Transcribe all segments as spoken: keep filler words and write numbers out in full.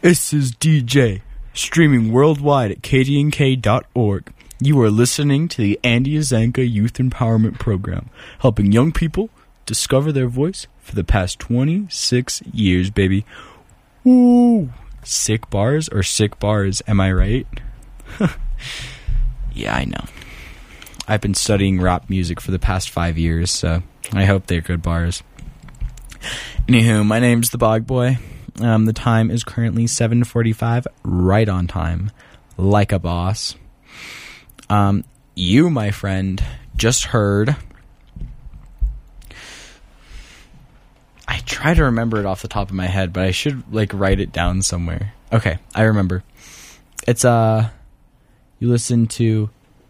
This is D J, streaming worldwide at k d n k dot org. You are listening to the Andy Azanka Youth Empowerment Program, helping young people discover their voice for the past twenty-six years, baby. Woo! Sick bars or sick bars, am I right? Yeah, I know. I've been studying rap music for the past five years, so I hope they're good bars. Anywho, my name's the Bog Boy. Um, the time is currently seven forty-five, right on time, like a boss. Um, you, my friend, just heard... I try to remember it off the top of my head, but I should, like, write it down somewhere. Okay, I remember. It's, uh... You listen to...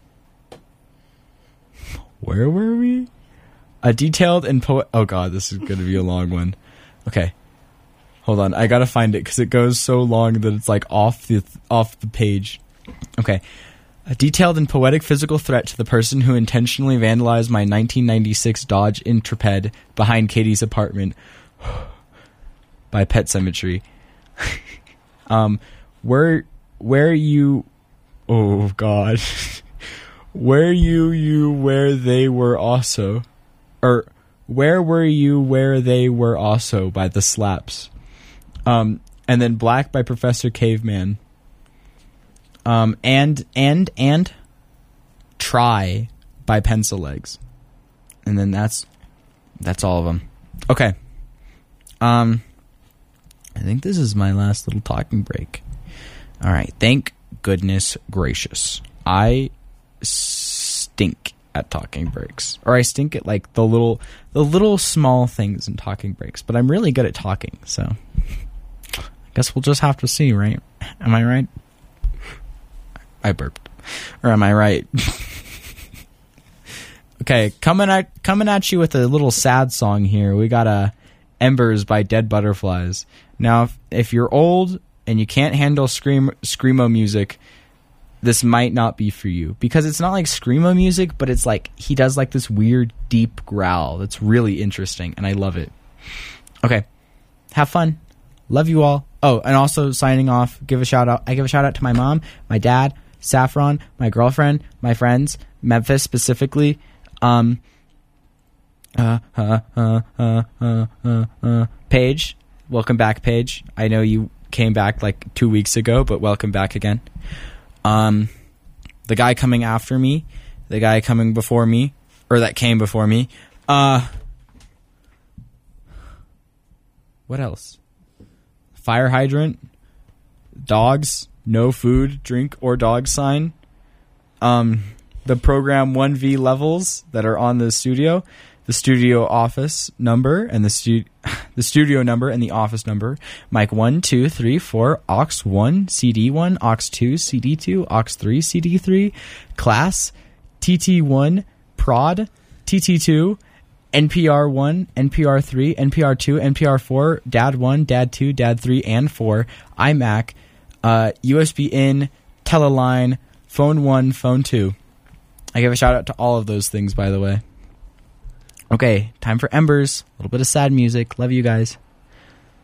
Where were we? A detailed and poet... Oh, God, this is going to be a long one. Okay. Hold on, I gotta find it, because it goes so long that it's, like, off the off the page. Okay. A detailed and poetic physical threat to the person who intentionally vandalized my nineteen ninety-six Dodge Intrepid behind Katie's apartment by Pet Cemetery. um, where, where you... Oh, God. Where you, you, where they were also... Or, where were you, where they were also by The Slaps. Um, and then Black by Professor Caveman. Um, and, and, and Try by Pencil Legs. And then that's, that's all of them. Okay. Um, I think this is my last little talking break. All right. Thank goodness gracious. I stink at talking breaks. Or I stink at, like, the little, the little small things in talking breaks. But I'm really good at talking, so... Guess we'll just have to see, right? Am I right? I burped. Or am I right? Okay, coming at coming at you with a little sad song here. We got a Embers by Dead Butterflies. Now, if, if you're old and you can't handle scream screamo music, this might not be for you, because it's not like screamo music, but it's like he does like this weird deep growl that's really interesting, and I love it. Okay, have fun. Love you all. Oh, and also signing off, give a shout out. I give a shout out to my mom, my dad, Saffron, my girlfriend, my friends, Memphis specifically. Um, uh, uh, uh, uh, uh, uh, uh, Paige, welcome back, Paige. I know you came back like two weeks ago, but welcome back again. Um, the guy coming after me, the guy coming before me, or that came before me. Uh, what else? Fire hydrant, dogs, no food, drink, or dog sign. Um, the program one V levels that are on the studio, the studio office number, and the stu- the studio number and the office number. Mic one, two, three, four, aux one, C D one, aux two, C D two, aux three, C D three, class, T T one, prod, T T two, N P R one, N P R three, N P R two, N P R four, D A D one, D A D two, D A D three, and four, iMac, uh, U S B in, Teleline, Phone one, Phone two. I give a shout out to all of those things, by the way. Okay, time for Embers. A little bit of sad music. Love you guys.